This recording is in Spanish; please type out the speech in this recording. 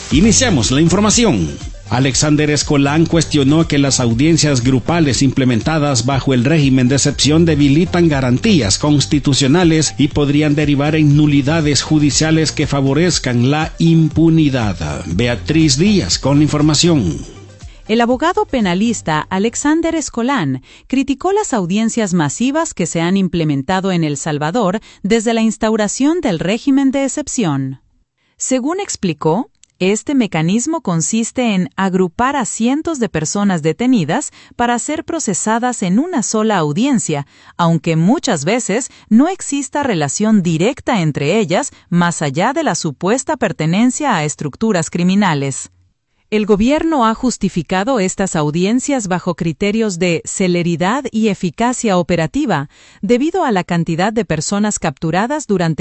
Iniciamos la información. Alexander Escolán cuestionó que las audiencias grupales implementadas bajo el régimen de excepción debilitan garantías constitucionales y podrían derivar en nulidades judiciales que favorezcan la impunidad. Beatriz Díaz con la información. El abogado penalista Alexander Escolán criticó las audiencias masivas que se han implementado en El Salvador desde la instauración del régimen de excepción. Según explicó, este mecanismo consiste en agrupar a cientos de personas detenidas para ser procesadas en una sola audiencia, aunque muchas veces no exista relación directa entre ellas más allá de la supuesta pertenencia a estructuras criminales. El gobierno ha justificado estas audiencias bajo criterios de celeridad y eficacia operativa, debido a la cantidad de personas capturadas durante